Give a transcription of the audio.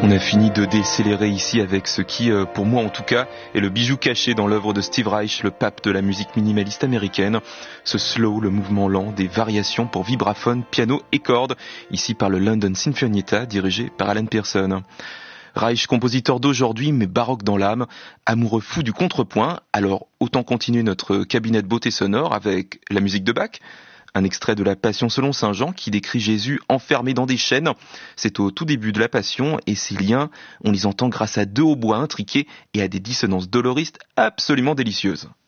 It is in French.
On a fini de décélérer ici avec ce qui, pour moi en tout cas, est le bijou caché dans l'œuvre de Steve Reich, le pape de la musique minimaliste américaine. Ce slow, le mouvement lent, des variations pour vibraphone, piano et cordes, ici par le London Sinfonietta, dirigé par Alan Pearson. Reich, compositeur d'aujourd'hui, mais baroque dans l'âme, amoureux fou du contrepoint, alors autant continuer notre cabinet de beauté sonore avec la musique de Bach. Un extrait de la Passion selon saint Jean qui décrit Jésus enfermé dans des chaînes. C'est au tout début de la Passion et ces liens, on les entend grâce à deux hautbois intriqués et à des dissonances doloristes absolument délicieuses.